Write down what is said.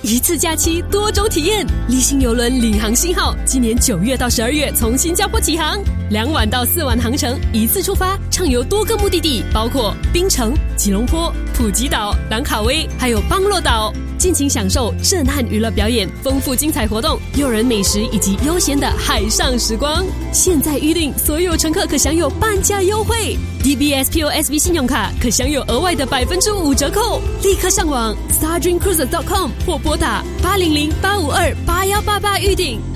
一次假期多种体验。立新邮轮领航星号今年9月到12月从新加坡起航，2晚到4晚航程，一次出发，畅游多个目的地，包括槟城、吉隆坡、普吉岛、兰卡威，还有邦洛岛。尽情享受震撼娱乐表演、丰富精彩活动、诱人美食以及悠闲的海上时光。现在预订，所有乘客可享有半价优惠。DBS POSB 信用卡可享有额外的5%折扣。立刻上网 stardreamcruises.com 或拨打800-852-8188预订。